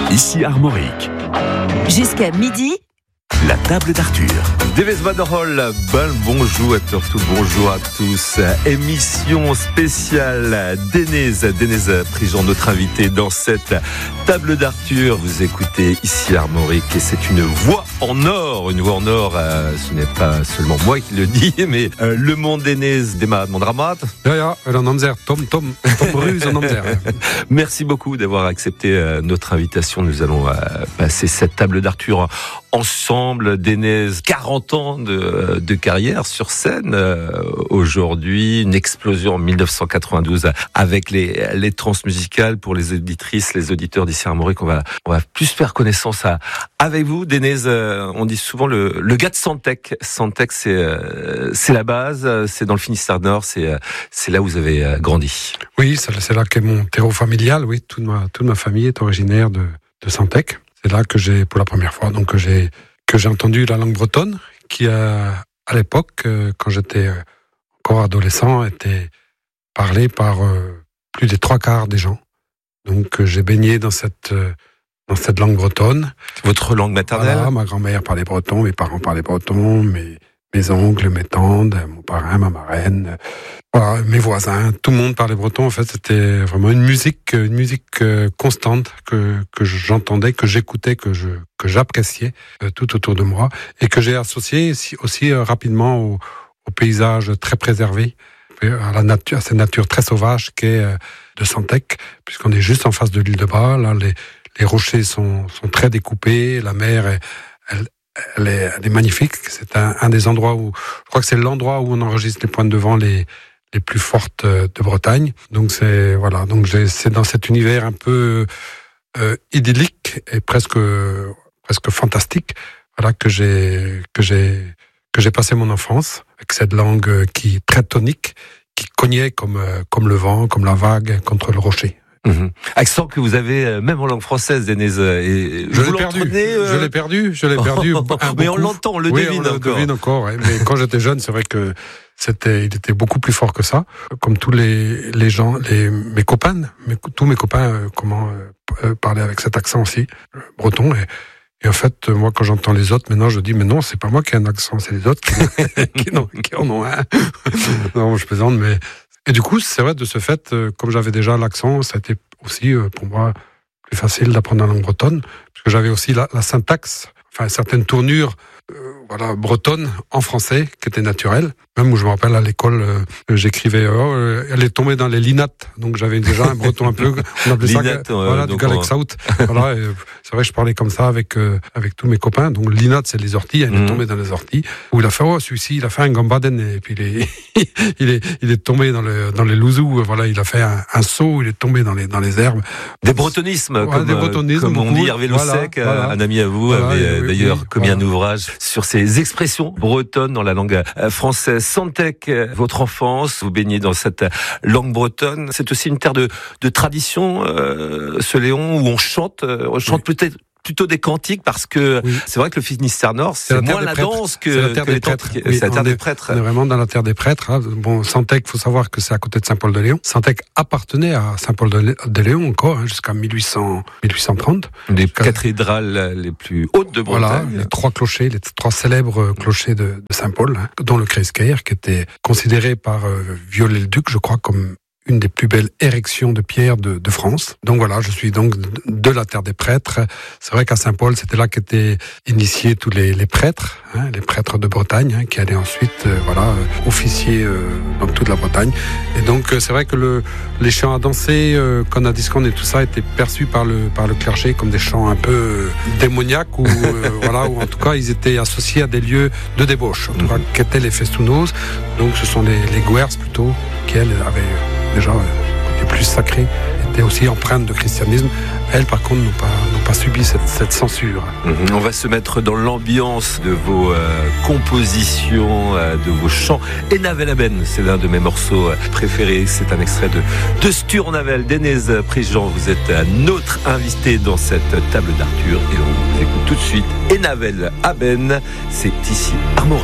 Ici Armorique. Jusqu'à midi. La table d'Arthur. Deves Vanderhol, bonjour à tous. Émission spéciale Denez Prigent, notre invité dans cette table d'Arthur. Vous écoutez ici Armorique et c'est une voix en or. Une voix en or, ce n'est pas seulement moi qui le dis, mais le monde Denez démarre mon dramat. Tom Ruse en Amzer. Merci beaucoup d'avoir accepté notre invitation. Nous allons passer cette table d'Arthur ensemble. Denez, 40 ans de carrière sur scène. Aujourd'hui, une explosion en 1992 avec les transmusicales. Pour les auditrices, les auditeurs d'ici Armorique, on va plus faire connaissance avec vous. Denez, on dit souvent le gars de Santec. Santec, c'est la base, c'est dans le Finistère Nord, c'est là où vous avez grandi. Oui, c'est là qu'est mon terreau familial. Oui, toute ma famille est originaire de Santec. C'est là que j'ai, pour la première fois, donc que j'ai entendu la langue bretonne, qui à l'époque, quand j'étais encore adolescent, était parlée par plus des 3/4 des gens. Donc j'ai baigné dans cette langue bretonne. Votre langue maternelle? Voilà, ma grand-mère parlait breton, mes parents parlaient breton, mes oncles, mes tantes, mon parrain, ma marraine, voilà, mes voisins, tout le monde parlait breton. En fait, c'était vraiment une musique constante que j'entendais, que j'écoutais, que j'appréciais tout autour de moi, et que j'ai associé aussi rapidement au paysage très préservé, à la nature, à cette nature très sauvage qu'est de Santec, puisqu'on est juste en face de l'île de Bas. Là, les rochers sont très découpés, la mer elle est magnifique. C'est un des endroits où, je crois que c'est l'endroit où on enregistre les pointes de vent les plus fortes de Bretagne. Donc c'est dans cet univers un peu idyllique et presque fantastique, voilà, que j'ai passé mon enfance avec cette langue qui très tonique, qui cognait comme le vent, comme la vague contre le rocher. Mmh. Accent que vous avez même en langue française, Denez. Je l'ai perdu. Mais on l'entend, on le devine encore. Ouais. Mais quand j'étais jeune, c'est vrai que il était beaucoup plus fort que ça. Comme tous les gens, mes copains, parlaient avec cet accent aussi, breton. Et en fait, moi, quand j'entends les autres, maintenant, je dis, mais non, c'est pas moi qui ai un accent, c'est les autres qui en ont un. Non, je plaisante, mais... Et du coup, c'est vrai, de ce fait, comme j'avais déjà l'accent, ça a été aussi, pour moi, plus facile d'apprendre la langue bretonne, parce que j'avais aussi la syntaxe, enfin, certaines tournures, bretonnes en français, qui étaient naturelles. Même où je me rappelle, à l'école, j'écrivais, elle est tombée dans les linates. Donc, j'avais déjà un breton un peu, on appelait Linat, ça, du Galaxout. Voilà, c'est vrai que je parlais comme ça avec tous mes copains. Donc, linat, c'est les orties, elle est tombée dans les orties. Où il a fait, celui-ci, il a fait un gambaden, et puis il est tombé dans les louzous, voilà, il a fait un saut, il est tombé dans les herbes. Des bretonismes, comme on dit, Hervé Lossec, un ami à vous, avait d'ailleurs commis un ouvrage sur ces expressions bretonnes dans la langue française. Santec, votre enfance, vous baignez dans cette langue bretonne. C'est aussi une terre de tradition, ce Léon, où on chante peut-être plutôt des cantiques, parce que c'est vrai que le Finistère Nord, c'est moins la danse que les prêtres. C'est la terre des prêtres. On est vraiment dans la terre des prêtres. Hein. Bon, Santec, faut savoir que c'est à côté de Saint-Paul-de-Léon. Santec appartenait à Saint-Paul-de-Léon encore, jusqu'à 1830. Les cathédrales les plus hautes de Bretagne. Voilà, les 3 clochers, les 3 célèbres clochers de Saint-Paul, dont le Kreiskeir, qui était considéré par Viollet-le-Duc, je crois, comme une des plus belles érections de pierre de France. Donc voilà, je suis donc de la terre des prêtres. C'est vrai qu'à Saint-Paul, c'était là qu'étaient initiés tous les prêtres, les prêtres de Bretagne, qui allaient ensuite officier dans toute la Bretagne. Et donc c'est vrai que les chants à danser, Conadiscon et tout ça, étaient perçus par le clergé comme des chants un peu démoniaques, ou ou en tout cas ils étaient associés à des lieux de débauche, en tout cas qu'étaient les festounos. Donc ce sont les guers plutôt, qui elles avaient déjà côté plus sacré, étaient aussi empreintes de christianisme. Elles, par contre, n'ont pas subi cette censure. On va se mettre dans l'ambiance de vos compositions, de vos chants. Et Navel Aben, c'est l'un de mes morceaux préférés. C'est un extrait de Sturnavel. Denez Prigent, vous êtes notre invité dans cette table d'Arthur. Et on vous écoute tout de suite. Et Navel Aben, c'est ici Armorique.